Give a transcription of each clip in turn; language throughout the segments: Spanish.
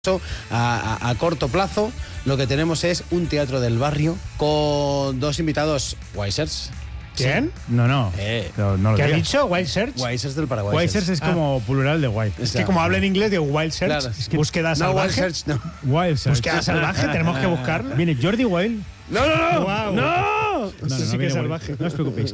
A corto plazo lo que tenemos es un teatro del barrio con dos invitados Wisers. ¿Quién? Sí. No. No ¿Qué ha dicho? ¿Wild Search? Wisers del Paraguay. Wisers es como plural de wild. Es que como habla en inglés de Wild Search, claro, es que búsqueda salvaje. Wild Search, no. Wild Search. Búsqueda salvaje, tenemos que buscarla. Viene Jordi Wild. No. Wow. No. Eso sí que es salvaje. No os preocupéis.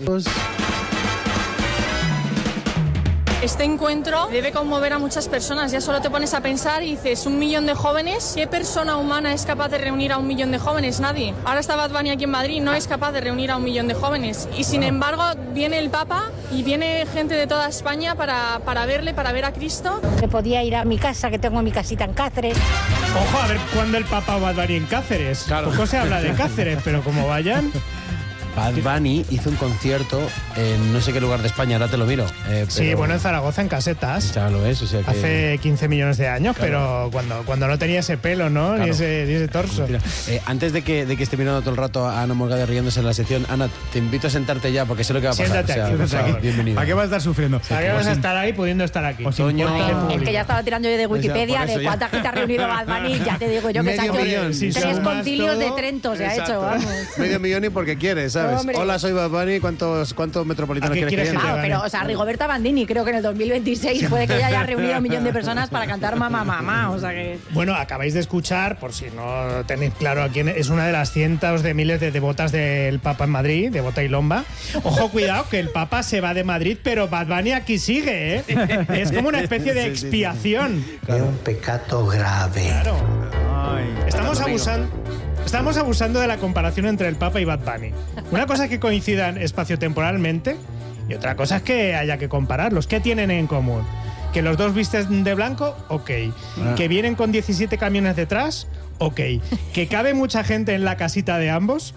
Este encuentro debe conmover a muchas personas. Ya solo te pones a pensar y dices, 1 millón de jóvenes. ¿Qué persona humana es capaz de reunir a 1 millón de jóvenes? Nadie. Ahora está Bad Bunny aquí en Madrid, no es capaz de reunir a 1 millón de jóvenes. Y sin embargo, viene el Papa y viene gente de toda España para verle, para ver a Cristo. Que podía ir a mi casa, que tengo mi casita en Cáceres. Ojo, a ver cuándo el Papa va a dar en Cáceres. Claro. Poco se habla de Cáceres, pero como vayan... Bad Bunny hizo un concierto en no sé qué lugar de España, ahora te lo miro. Sí, bueno, en Zaragoza, en Casetas. Ya lo es, o sea que... Hace 15 millones de años, claro. Pero cuando no tenía ese pelo, ¿no? Claro. Ni ese torso. Antes de que esté mirando todo el rato a Ana Morgade riéndose en la sección, Ana, te invito a sentarte ya porque sé lo que va a pasar. Siéntate aquí, por favor. Bienvenida. ¿Para qué vas a estar sufriendo? ¿Para qué vas a estar ahí pudiendo estar aquí? Otoño. Es que ya estaba tirando yo de Wikipedia por eso de ya. cuánta gente ha reunido Bad Bunny. Ya te digo yo que se ha Medio hecho millón, si 3 sumas concilios todo, de Trento, se ha hecho, vamos. Medio millón y porque quieres, ¿sabes? Hombre. Hola, soy Bad Bunny, ¿cuántos metropolitanos ¿A qué quieres que quieres que llene? te Claro, pero, o sea, Rigoberta Bandini, creo que en el 2026 puede que ya haya reunido a 1 millón de personas para cantar Mamá, o sea que... Bueno, acabáis de escuchar, por si no tenéis claro a quién es, una de las cientos de miles de devotas del Papa en Madrid, devota y lomba. Ojo, cuidado, que el Papa se va de Madrid, pero Bad Bunny aquí sigue, ¿eh? Es como una especie de expiación. Es un pecado grave. Claro. Estamos abusando de la comparación entre el Papa y Bad Bunny. Una cosa es que coincidan espaciotemporalmente y otra cosa es que haya que compararlos. ¿Qué tienen en común? ¿Que los dos visten de blanco? Ok. ¿Que vienen con 17 camiones detrás? Ok. ¿Que cabe mucha gente en la casita de ambos?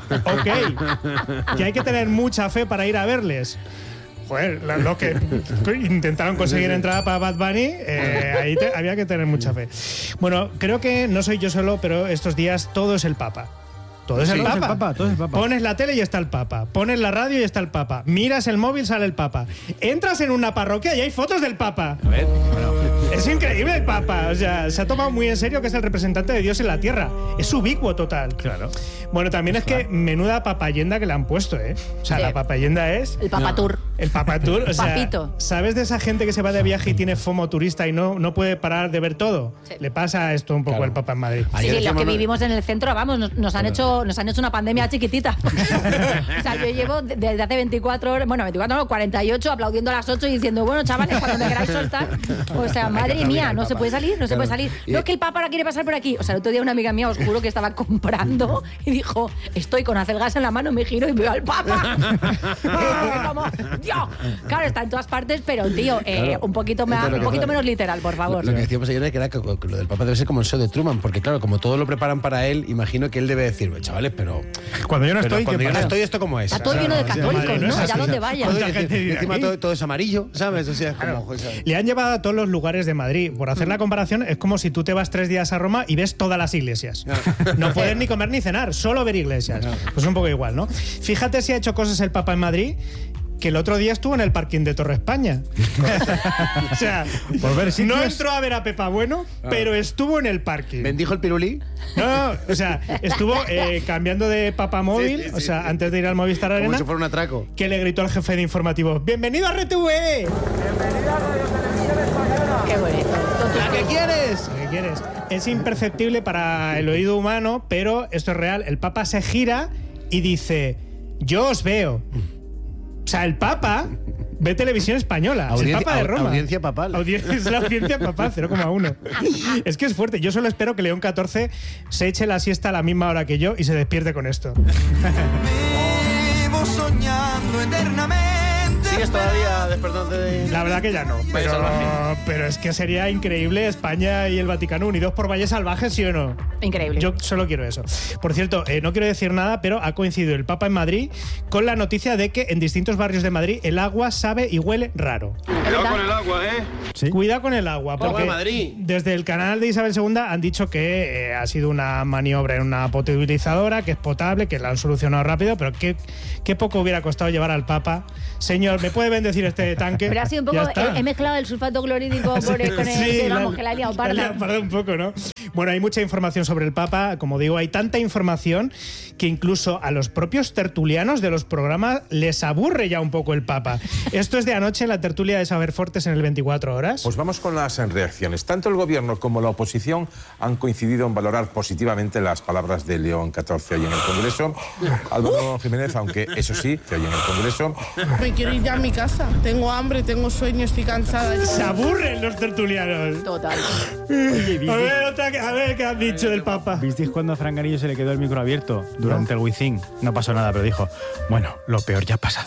Ok. ¿Que hay que tener mucha fe para ir a verles? Joder, lo que intentaron conseguir entrada para Bad Bunny, ahí había que tener mucha fe. Bueno, creo que no soy yo solo, pero estos días todo es el Papa. Todo es el Papa. Pones la tele y está el Papa. Pones la radio y está el Papa. Miras el móvil, sale el Papa. Entras en una parroquia y hay fotos del Papa. A ver, bueno. Es increíble el Papa. O sea, se ha tomado muy en serio que es el representante de Dios en la tierra. Es ubicuo total. Claro. Bueno, también es que menuda papayenda que le han puesto, ¿eh? O sea, Sí. la papayenda es... El Papa Tour. El Papa Tour, o sea, Papito. ¿sabes de esa gente que se va de viaje y tiene FOMO turista y no puede parar de ver todo? Sí. Le pasa esto un poco Claro. al Papa en Madrid. Ayer Sí, los decíamos- que vivimos en el centro, vamos, nos han hecho una pandemia chiquitita. O sea, yo llevo desde hace 24 horas, bueno, 24 no, 48, aplaudiendo a las 8 y diciendo, bueno, chavales, cuando me queráis soltar. O sea, madre mía, no se puede salir, no se puede salir. No, es que el Papa ahora quiere pasar por aquí. O sea, el otro día una amiga mía, os juro que estaba comprando y dijo, estoy con acelgas en la mano, me giro y veo al Papa. Como, Dios. Claro, está en todas partes, pero, tío, Claro. un poquito menos literal, por favor. Lo que decíamos ayer era que lo del Papa debe ser como el show de Truman, porque claro, como todo lo preparan para él, imagino que él debe decir, chavales, pero Cuando yo no pero estoy, cuando ¿qué yo no pasa? estoy, ¿esto cómo es? Está todo lleno de católicos, madre, no ¿no? es Allá así. donde vaya. ¿Cuánta gente vive Encima aquí? todo es amarillo, ¿sabes? O sea, es como... o sea, Le han llevado a todos los lugares de Madrid. Por hacer la comparación, es como si tú te vas 3 días a Roma y ves todas las iglesias. No puedes ni comer ni cenar, solo ver iglesias. Pues un poco igual, ¿no? Fíjate si ha hecho cosas el Papa en Madrid, que el otro día estuvo en el parking de Torre España. O sea, Por ver sitios. no entró a ver a Pepa Bueno, pero estuvo en el parking. ¿bendijo el pirulí? No, o sea, estuvo cambiando de papamóvil, Sí, o sea, sí. antes de ir al Movistar Como Arena, si fuera un atraco. que le gritó al jefe de informativos: ¡bienvenido a RTV! Qué bonito. ¿A qué quieres? ¿Qué quieres? Es imperceptible para el oído humano, pero esto es real. El Papa se gira y dice: yo os veo. O sea, el Papa ve televisión española. Es el Papa de Roma. Audiencia papal. Es la audiencia papal, 0,1. Es que es fuerte. Yo solo espero que León XIV se eche la siesta a la misma hora que yo y se despierte con esto. Vivo soñando eternamente. ¿Sigues todavía despertándote de...? La verdad que ya no. Valle Salvaje. Pero es que sería increíble España y el Vaticano unidos por Valle Salvaje, ¿sí o no? Increíble. Yo solo quiero eso. Por cierto, no quiero decir nada, pero ha coincidido el Papa en Madrid con la noticia de que en distintos barrios de Madrid el agua sabe y huele raro. Cuidado con el agua, ¿eh? ¿Sí? Cuidado con el agua, Agua porque de Madrid. desde el canal de Isabel II han dicho que ha sido una maniobra en una potabilizadora, que es potable, que la han solucionado rápido, pero qué poco hubiera costado llevar al Papa. Señor, ¿me puede bendecir este tanque? Pero ha sido un poco... Ya está. He mezclado el sulfato clorhídrico con el... Sí, vamos, que la he liado parda. La he liado parda un poco, ¿no? Bueno, hay mucha información sobre el Papa. Como digo, hay tanta información que incluso a los propios tertulianos de los programas les aburre ya un poco el Papa. Esto es de anoche en la tertulia de Saber Fortes en el 24 Horas. Pues vamos con las reacciones. Tanto el gobierno como la oposición han coincidido en valorar positivamente las palabras de León XIV hoy en el Congreso. Álvaro Jiménez, aunque eso sí, que hoy en el Congreso... Me quiero ir ya a mi casa. Tengo hambre, tengo sueño, estoy cansada. Se aburren los tertulianos. Total. Oye, a ver qué has dicho del Papa. ¿Visteis cuando a Fran Garillo se le quedó el micro abierto durante el Wizzing? No pasó nada, pero dijo, bueno, lo peor ya ha pasado.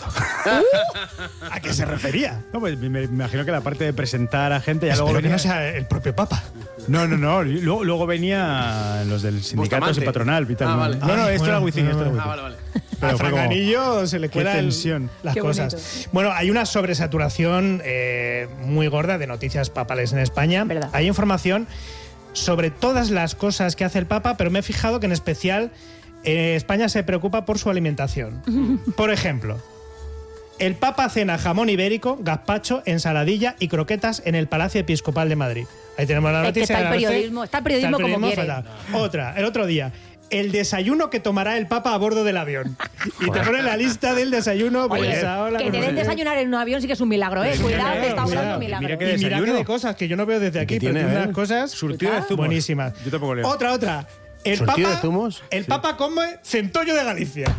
¿A qué se refería? No, pues me imagino que la parte de presentar a gente ya Espero luego que venía... no sea el propio Papa. No. Luego venía los del sindicato Bustamante. y patronal y tal. Ah, vale. No, esto era Wizzing, bueno. esto era Wizzing. Vale. Pero A fue como, Franganillo se le qué cuelan tensión. las Qué cosas. bonito. Bueno, hay una sobresaturación muy gorda de noticias papales en España. ¿Verdad? Hay información sobre todas las cosas que hace el Papa, pero me he fijado que en especial España se preocupa por su alimentación. Por ejemplo, el Papa cena jamón ibérico, gazpacho, ensaladilla y croquetas en el Palacio Episcopal de Madrid. Ahí tenemos la Es que noticia. está el de la periodismo- ABC. está el periodismo como quiere. fatal. Otra, el otro día. El desayuno que tomará el Papa a bordo del avión. Y te pone la lista del desayuno. Pues, Oye, ahora, que te pues, den desayunar en un avión sí que es un milagro, ¿eh? Cuidado, que está hablando un milagro. Mira que Y mira que desayuno. de cosas que yo no veo desde aquí, ¿Qué pero tiene, tiene eh? unas cosas Surtido de zumos. buenísimas. Yo tampoco leo. Otra. El ¿Surtido Papa, de zumos? El Papa come centollo de Galicia.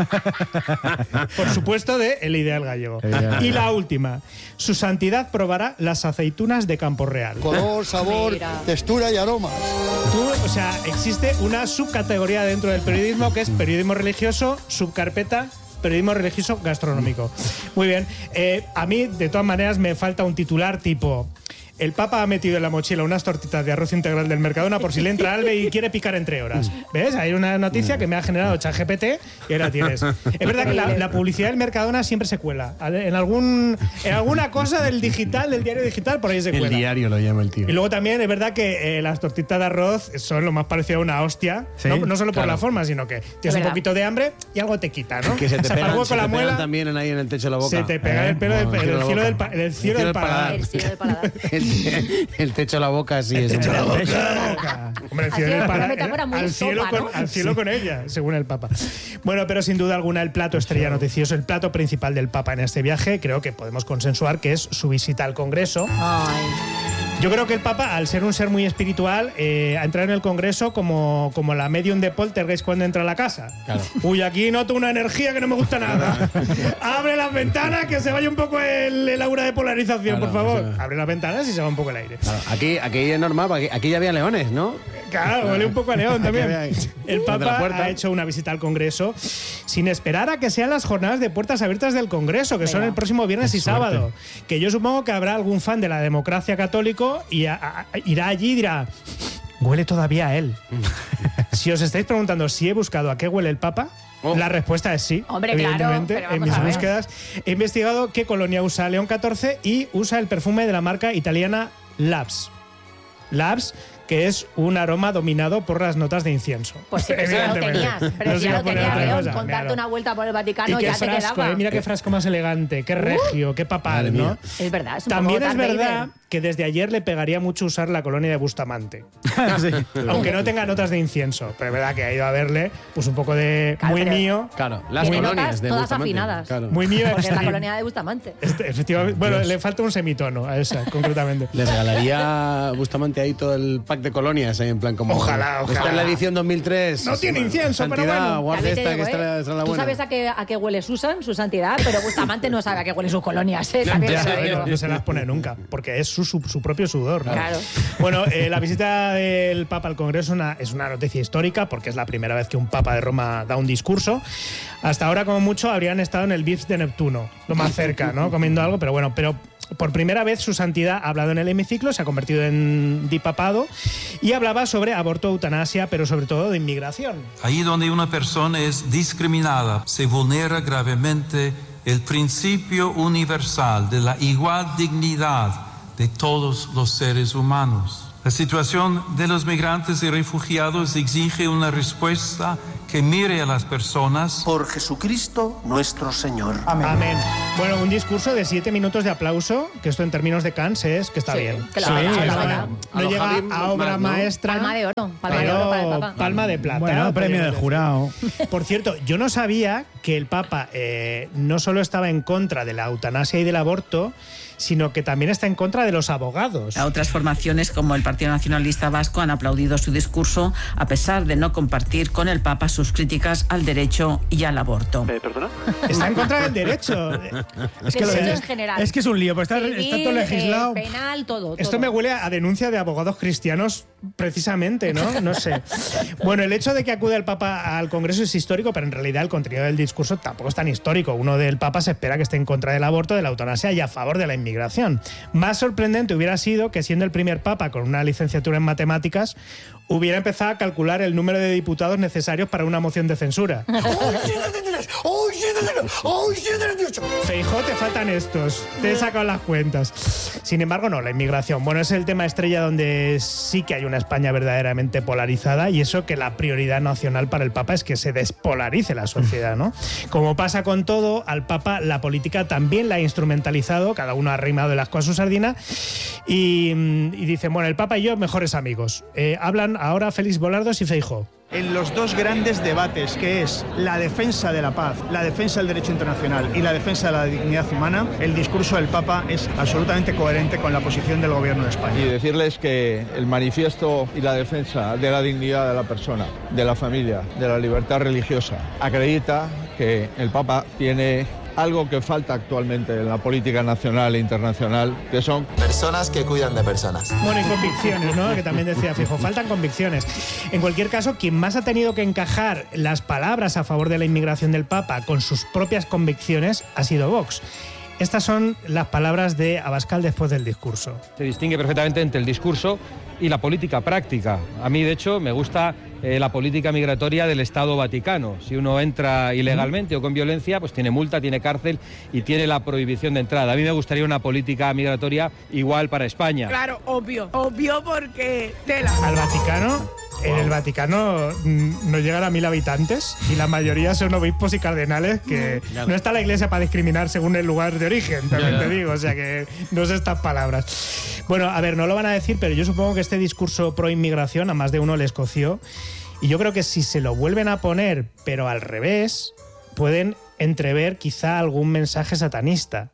Por supuesto, de El Ideal Gallego. Y la última. Su santidad probará las aceitunas de Campo Real. Color, sabor, Mira. textura y aromas. O sea, existe una subcategoría dentro del periodismo que es periodismo religioso, subcarpeta, periodismo religioso gastronómico. Muy bien. A mí, de todas maneras, me falta un titular tipo... El Papa ha metido en la mochila unas tortitas de arroz integral del Mercadona por si le entra algo y quiere picar entre horas. ¿Ves? Hay una noticia que me ha generado ChatGPT y ahora tienes. Es verdad que la publicidad del Mercadona siempre se cuela. En alguna cosa del digital, del diario digital, por ahí se cuela. El diario lo llama el tío. Y luego también es verdad que las tortitas de arroz son lo más parecido a una hostia. ¿Sí? No solo por Claro. la forma, sino que tienes un verdad. poquito de hambre y algo te quita, ¿no? Que se te Zapar pegan, hueco se la te pegan muela, también ahí en el techo de la boca. se te pega el pelo Bueno, del cielo del boca. el cielo del paladar. El cielo del paladar. El techo de la boca, sí. es Techo de la verdad. boca. Hombre, el Ha cielo sido del una paladar. metáfora muy Al cielo, sopa, ¿no? al cielo con ella, según el Papa. Bueno, pero sin duda alguna el plato estrella noticioso, el plato principal del Papa en este viaje, creo que podemos consensuar que es su visita al Congreso. Ay. Yo creo que el Papa, al ser un ser muy espiritual, ha entrado en el Congreso como la medium de Poltergeist cuando entra a la casa. Claro. Uy, aquí noto una energía que no me gusta nada. Abre las ventanas, que se vaya un poco el aura de polarización, Claro, por favor. eso. Abre las ventanas y se va un poco el aire. Claro, aquí es normal, porque aquí ya había leones, ¿no? Claro, huele un poco a león también. había- El de la Papa puerta. ha hecho una visita al Congreso sin esperar a que sean las jornadas de puertas abiertas del Congreso, que son Venga. el próximo viernes y sábado. Que yo supongo que habrá algún fan de la democracia católico y irá allí y dirá, huele todavía a él. Si os estáis preguntando si he buscado a qué huele el Papa, Oh. la respuesta es sí. Hombre, claro, evidentemente. pero En vamos mis a ver. búsquedas he investigado qué colonia usa León XIV y usa el perfume de la marca italiana Labs. Labs, que es un aroma dominado por las notas de incienso. Pues sí, pero ya lo Evidentemente. tenías. Pero No si se ya iba a lo poner tenías, otra León. cosa, Con darte claro. una vuelta por el Y Vaticano qué ya te frasco, quedaba. mira qué frasco más elegante, qué regio, qué papal, Madre ¿no? mía. Es verdad, es un También poco es Darth verdad Vader. que desde ayer le pegaría mucho usar la colonia de Bustamante. Aunque no tenga notas de incienso. Pero es verdad que ha ido a verle pues un poco de Claro, muy pero- mío. Claro, las Tiene colonias notas de todas Bustamante. afinadas. Claro. Muy mío Porque es la extreme. colonia de Bustamante. Efectivamente. Bueno, le falta un semitono a esa, concretamente. Le regalaría Bustamante ahí todo el pack de colonias, ahí en plan como... Ojalá, ojalá. Esta es la edición 2003. No tiene incienso, pero Santidad, bueno. guarde También te esta, que digo, esta es la Tú buena. sabes a qué huele Susan, su santidad, pero Bustamante no sabe a qué huele sus colonias. También te lo digo. No se las pone nunca, porque es su propio sudor, ¿no? Claro. Bueno, la visita del Papa al Congreso es una noticia histórica, porque es la primera vez que un Papa de Roma da un discurso. Hasta ahora, como mucho, habrían estado en el Vips de Neptuno, lo más cerca, ¿no? Comiendo algo, pero bueno, por primera vez su santidad ha hablado en el hemiciclo, se ha convertido en dipapado y hablaba sobre aborto, eutanasia, pero sobre todo de inmigración. Ahí donde una persona es discriminada, se vulnera gravemente el principio universal de la igual dignidad de todos los seres humanos. La situación de los migrantes y refugiados exige una respuesta que mire a las personas Por Jesucristo nuestro Señor. Amén. Bueno, un discurso de 7 minutos de aplauso, que esto en términos de Cannes es que está bien. Que la no llega a obra maestra. Palma de oro. Palma de pero oro para el Papa. Palma de plata. Bueno, premio del jurado. Por cierto, yo no sabía que el Papa no solo estaba en contra de la eutanasia y del aborto, sino que también está en contra de los abogados. A otras formaciones como el Partido Nacionalista Vasco han aplaudido su discurso a pesar de no compartir con el Papa sus críticas al derecho y al aborto. ¿Perdona? Está en contra del derecho. Es que en general. Es que es un lío, pues está todo legislado. Penal, todo. Esto me huele a denuncia de abogados cristianos, precisamente, ¿no? No sé. Bueno, el hecho de que acude el Papa al Congreso es histórico, pero en realidad el contenido del discurso tampoco es tan histórico. Uno del Papa se espera que esté en contra del aborto, de la eutanasia y a favor de la inmigración. Más sorprendente hubiera sido que, siendo el primer Papa con una licenciatura en matemáticas, hubiera empezado a calcular el número de diputados necesarios para una moción de censura. Feijóo, te faltan estos. Te he sacado las cuentas. Sin embargo, no, la inmigración. Bueno, es el tema estrella donde sí que hay una España verdaderamente polarizada, y eso que la prioridad nacional para el Papa es que se despolarice la sociedad, ¿no? Como pasa con todo, al Papa la política también la ha instrumentalizado, cada uno ha arrimado el asco a su sardina, y dicen, bueno, el Papa y yo mejores amigos. Hablan ahora Félix Bolaños y Feijóo. En los dos grandes debates, que es la defensa de la paz, la defensa del derecho internacional y la defensa de la dignidad humana, el discurso del Papa es absolutamente coherente con la posición del Gobierno de España. Y decirles que el manifiesto y la defensa de la dignidad de la persona, de la familia, de la libertad religiosa, acredita que el Papa tiene algo que falta actualmente en la política nacional e internacional, que son personas que cuidan de personas. Bueno, y convicciones, ¿no? Que también decía Feijóo, faltan convicciones. En cualquier caso, quien más ha tenido que encajar las palabras a favor de la inmigración del Papa con sus propias convicciones ha sido Vox. Estas son las palabras de Abascal después del discurso. Se distingue perfectamente entre el discurso y la política práctica. A mí, de hecho, me gusta la política migratoria del Estado Vaticano. Si uno entra ilegalmente o con violencia, pues tiene multa, tiene cárcel y tiene la prohibición de entrada. A mí me gustaría una política migratoria igual para España. Claro, obvio porque tela. Al Vaticano, en el Vaticano no llegan a 1000 habitantes y la mayoría son obispos y cardenales, que no está la Iglesia para discriminar según el lugar de origen, también te digo, o sea que no sé estas palabras. Bueno, a ver, no lo van a decir, pero yo supongo que este discurso pro inmigración a más de uno le escoció, y yo creo que si se lo vuelven a poner, pero al revés, pueden entrever quizá algún mensaje satanista.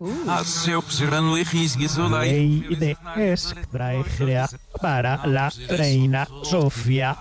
Ley de Escraegea para la reina Sofía.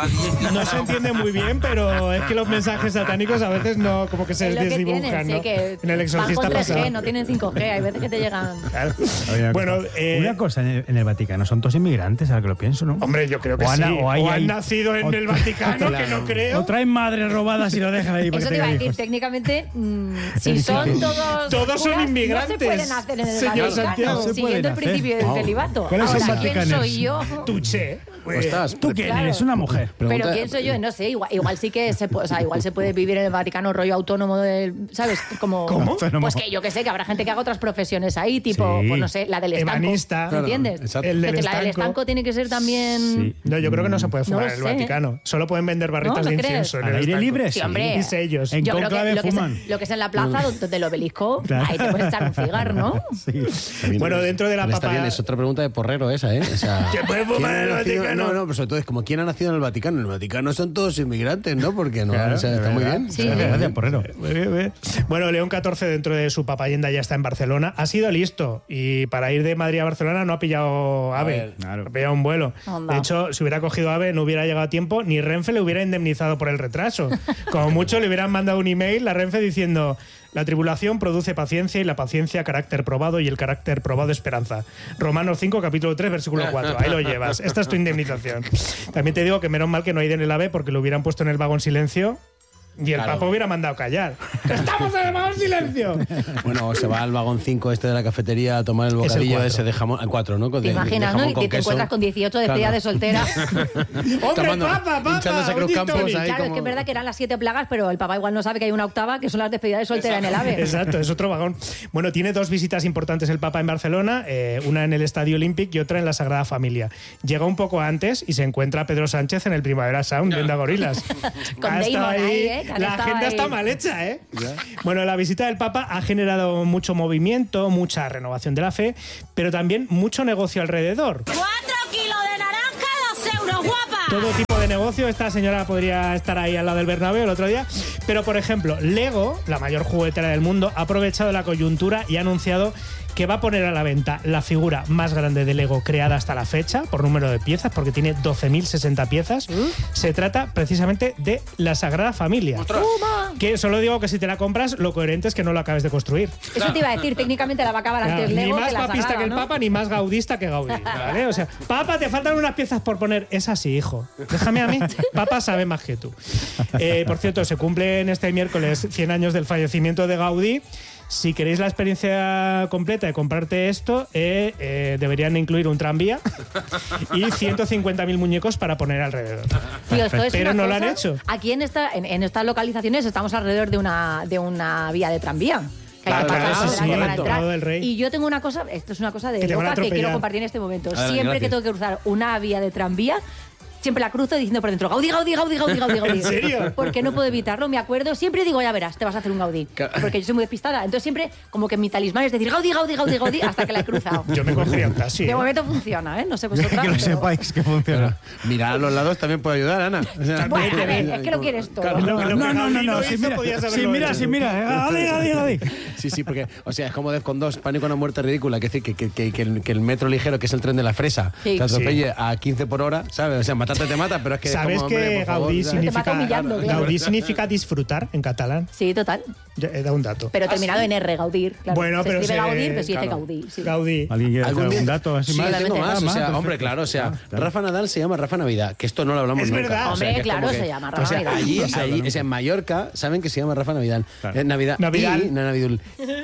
No se entiende muy bien, pero es que los mensajes satánicos a veces no, como que se desdibujan, ¿no? En el Exorcista pasado. 3G, no tienen 5G, hay veces que te llegan. Claro. Bueno, una cosa, en el Vaticano son todos inmigrantes, ahora que lo pienso, ¿no? Hombre, yo creo que sí. O han nacido en el Vaticano, que no creo. O traen madres robadas y lo dejan ahí. Eso te iba a decir, técnicamente, si son todos son inmigrantes. No se pueden hacer en el Señor Vaticano, Santiago, siguiendo el principio del celibato. Ahora, ¿quién soy yo? Tuche. ¿Tú quién eres? Una mujer. Pero ¿quién soy yo? No sé, igual sí que se puede, o sea, igual se puede vivir en el Vaticano rollo autónomo del, ¿sabes? Como, ¿cómo? Pues que yo que sé, que habrá gente que haga otras profesiones ahí, tipo, pues no sé, la del estanco. Ebanista. ¿Me entiendes? Exacto. La del estanco tiene que ser también. Sí. No, yo creo que no se puede fumar en el Vaticano. Solo pueden vender barritas de incienso en el aire libre. Sí, hombre. Y sellos. En conclave fuman. Lo que es en la plaza donde el obelisco, ahí te puedes echar un cigarro, ¿no? Sí. Bueno, dentro de la Está bien, es otra pregunta de porrero esa, ¿eh? O sea, ¿quién puede fumar en el Vaticano? No, pero sobre todo es como ¿quién ha nacido en el Vaticano? En el Vaticano son todos inmigrantes, ¿no? Porque no, claro, o sea, está muy bien. Sí. Gracias, porrero. Muy bien. Bueno, León XIV, dentro de su papayenda, ya está en Barcelona. Ha sido listo y para ir de Madrid a Barcelona no ha pillado AVE, ha pillado un vuelo. Onda. De hecho, si hubiera cogido AVE no hubiera llegado a tiempo, ni Renfe le hubiera indemnizado por el retraso. Como mucho le hubieran mandado un email a Renfe diciendo: la tribulación produce paciencia y la paciencia carácter probado y el carácter probado esperanza. Romanos 5, capítulo 3, versículo 4. Ahí lo llevas. Esta es tu indemnización. También te digo que menos mal que no hay en el AVE porque lo hubieran puesto en el vagón silencio y el Papa hubiera mandado callar. ¡Estamos en el vagón silencio! Bueno, se va al vagón 5 este de la cafetería a tomar el bocadillo ese de jamón. El 4, ¿no? ¿Te imaginas, no? Y te encuentras con 18 despedidas de soltera. ¡Hombre, Papa! Hinchándose a Cruz Campos ahí. Claro, es que es verdad que eran las 7 plagas, pero el Papa igual no sabe que hay una octava, que son las despedidas de soltera en el AVE. Exacto, es otro vagón. Bueno, tiene 2 visitas importantes el Papa en Barcelona, una en el Estadio Olímpic y otra en la Sagrada Familia. Llega un poco antes y se encuentra a Pedro Sánchez en el Primavera Sound viendo a gorilas. Con Damon ahí, La agenda está mal hecha, ¿eh? Bueno, la visita del Papa ha generado mucho movimiento, mucha renovación de la fe, pero también mucho negocio alrededor. 4 kilos de naranja, 2 euros, guapa. Todo tipo de negocio. Esta señora podría estar ahí al lado del Bernabéu el otro día. Pero, por ejemplo, Lego, la mayor juguetera del mundo, ha aprovechado la coyuntura y ha anunciado que va a poner a la venta la figura más grande de Lego creada hasta la fecha, por número de piezas, porque tiene 12.060 piezas. Se trata precisamente de la Sagrada Familia. Que solo digo que si te la compras, lo coherente es que no lo acabes de construir. Eso te iba a decir, técnicamente la va a acabar antes Lego. Ni más que la papista Sagrada, que el ¿no? Papa, ni más gaudista que Gaudí, ¿vale? O sea, Papa, te faltan unas piezas por poner. Es así, hijo. Déjame a mí. Papa sabe más que tú. Por cierto, se cumplen este miércoles 100 años del fallecimiento de Gaudí. Si queréis la experiencia completa de comprarte esto, deberían incluir un tranvía y 150.000 muñecos para poner alrededor. Tío, esto es pero una no lo cosa. han hecho. Aquí en estas localizaciones estamos alrededor de una vía de tranvía. Que hay que Claro, pasar sí, para sí, entrar. Torrado del Rey. Y yo tengo una cosa, esto es una cosa de Que te van a loca que atropellar. quiero compartir en este momento. Vale, Siempre gracias. que tengo que cruzar una vía de tranvía, siempre la cruzo diciendo por dentro Gaudí, Gaudí, Gaudí, Gaudí, Gaudí, Gaudí. ¿En serio? Porque no puedo evitarlo, me acuerdo. Siempre digo, ya verás, te vas a hacer un Gaudí. Porque yo soy muy despistada. Entonces siempre como que mi talismán es decir Gaudí, Gaudí, Gaudí, Gaudí hasta que la he cruzado. Yo me cogería un taxi. De momento funciona, ¿eh? No sé vosotras. Que lo pero- sepáis que funciona. Mirar a los lados también puede ayudar, Ana. O sea, Bueno, a ver, es que lo quieres todo. Claro, No, Sin mirar. Gaudí. Sí, porque, o sea, es como Defcon 2, Pánico a una muerte ridícula, que, que el metro ligero, que es el tren de la fresa, Sí. te atropelle a 15 por hora, ¿sabes? O sea, matarte te mata, pero es que... ¿Sabes como, que hombre, por favor, Gaudí ¿sabes? significa, humillando, claro. Gaudí significa disfrutar en catalán? Sí, total. He dado un dato. Pero terminado en R, Gaudir. Claro. Bueno, se pero escribe se- Gaudir, pero sí dice claro. Gaudí. Sí. Gaudí. ¿Alguien quiere hacer ¿Algún día? algún dato así Sí, más? tengo más, o sea, perfecto. hombre, claro, o sea, Rafa Nadal se llama Rafa Navidad, que esto no lo hablamos Es nunca. verdad. O sea, Hombre, que es claro, como se llama Rafa o sea, Navidad. allí, No se habla o sea, en Mallorca saben que se llama Rafa Navidad. Claro. Navidad. Navidad. Y, no, Navidul.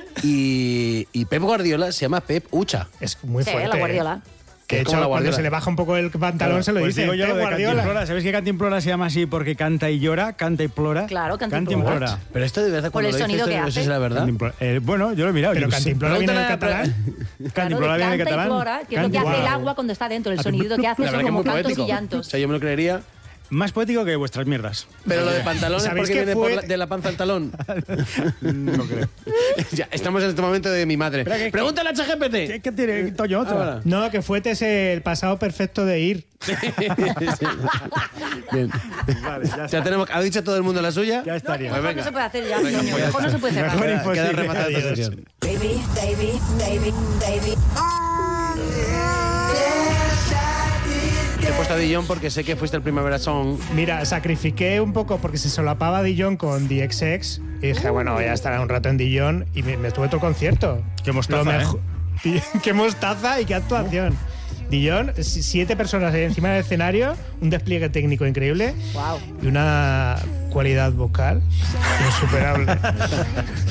Y Pep Guardiola se llama Pep Ucha. Es muy Sí, fuerte. la Guardiola. Que de Es como hecho, la cuando Guardiola. se le baja un poco el pantalón, Claro, se lo pues dice. digo yo Pep lo de Guardiola. Cantimplora. ¿Sabéis que Cantimplora se llama así porque canta y llora? Canta y plora. Claro, Cantimplora. Pero esto de verdad, Por cuando el lo sonido dices, que no sé hace. si es la verdad. Cantimplora. Bueno, yo lo he mirado. Pero yo sí. Cantimplora viene del Pregúntale a- catalán. Cantimplora viene de Canta y catalán. plora, que es lo que hace el agua cuando está dentro. El sonidito que hace La son verdad que es como muy cantos poético. y llantos. O sea, yo me lo creería. Más poético que vuestras mierdas. Pero lo de pantalón es ¿Sabéis porque que viene fue- de la panza al talón. No creo. Ya, estamos en este momento de mi madre. Pero que- Pregúntale a ChatGPT. ¿Qué tiene Toño otra? Ahora. No, que fuete el pasado perfecto de ir. Bien. Vale, ya Ya está. tenemos, ¿ha dicho todo el mundo la suya? Ya estaría. Pues Mejor venga. no se puede hacer ya, Toño. pues ya Mejor no está. se puede cerrar. Mejor Queda imposible. rematada esta Adiós. sección. Baby, baby, baby, baby. Te he puesto a Dijon porque sé que fuiste el Primavera Song. Mira, sacrifiqué un poco porque se solapaba Dijon con DXX y dije, bueno, voy a estar un rato en Dijon y me estuve todo el concierto. Qué mostaza, Lo mejor- Qué mostaza y qué actuación. Dijon, 7 personas ahí encima del escenario, un despliegue técnico increíble Wow. y una cualidad vocal insuperable.